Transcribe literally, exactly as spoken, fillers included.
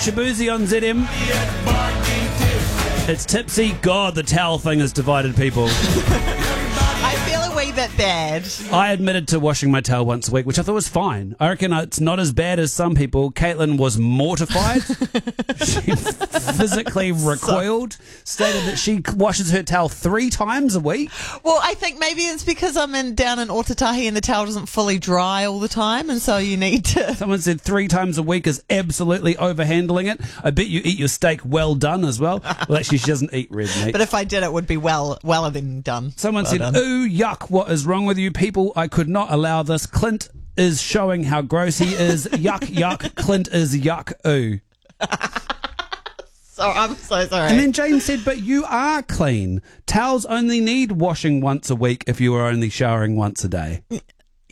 Shabuzi on Z M. It's tipsy. God, the towel thing has divided people. I feel a wee bit bad. I admitted to washing my towel once a week, which I thought was fine. I reckon it's not as bad as some people. Caitlin was mortified. She physically recoiled, stated that she washes her towel three times a week. Well, I think maybe it's because I'm in down in Otatahi and the towel doesn't fully dry all the time, and so you need to... Someone said three times a week is absolutely overhandling it. I bet you eat your steak well done as well. Well, actually, she doesn't eat red meat. But if I did, it would be well, well than done. Someone well said, done. ooh, yuck, what is wrong with you people? I could not allow this. Clint is showing how gross he is. Yuck, yuck. Clint is yuck, ooh. So I'm so sorry. And then Jane said, but you are clean. Towels only need washing once a week if you are only showering once a day.